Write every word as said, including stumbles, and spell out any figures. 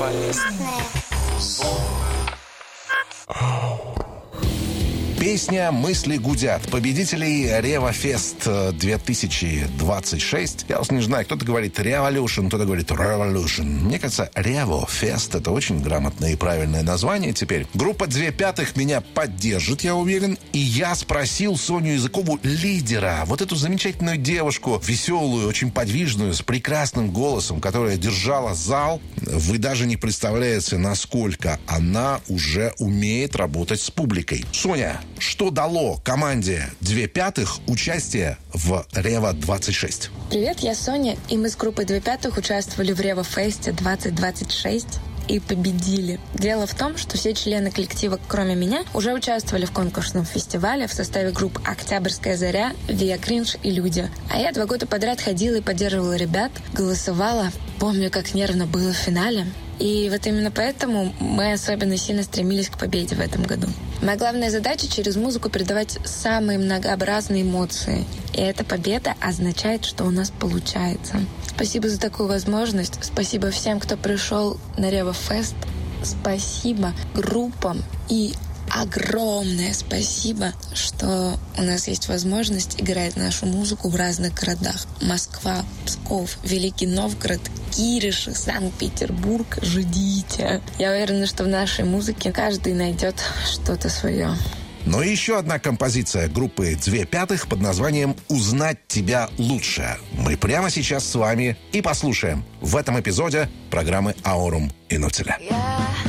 Песня «Мысли гудят». Победителей Рева Фест две тысячи двадцать шесть. Я вас не знаю, кто-то говорит Revolution, кто-то говорит Revolution. Мне кажется, Рево Фест — это очень грамотное и правильное название теперь. Группа «Две пятых» меня поддержит, я уверен. И я спросил Соню Языкову, лидера, вот эту замечательную девушку, веселую, очень подвижную, с прекрасным голосом, которая держала зал. Вы даже не представляете, насколько она уже умеет работать с публикой. Соня, что дало команде «Две пятых» участие в Рева двадцать шесть? Привет, я Соня, и мы с группой «Две пятых» участвовали в Рева Фесте двадцать двадцать шесть и победили. Дело в том, что все члены коллектива, кроме меня, уже участвовали в конкурсном фестивале в составе групп «Октябрьская заря», «Виа Кринж» и «Люди». А я два года подряд ходила и поддерживала ребят, голосовала. Помню, как нервно было в финале. И вот именно поэтому мы особенно сильно стремились к победе в этом году. Моя главная задача — через музыку передавать самые многообразные эмоции. И эта победа означает, что у нас получается. Спасибо за такую возможность. Спасибо всем, кто пришел на Рева Фест. Спасибо группам и огромное спасибо, что у нас есть возможность играть нашу музыку в разных городах. Москва, Псков, Великий Новгород, Кириши, Санкт-Петербург. Ждите. Я уверена, что в нашей музыке каждый найдет что-то свое. Но еще одна композиция группы «Две пятых» под названием «Узнать тебя лучше». Мы прямо сейчас с вами и послушаем в этом эпизоде программы «Аурум Инутиля».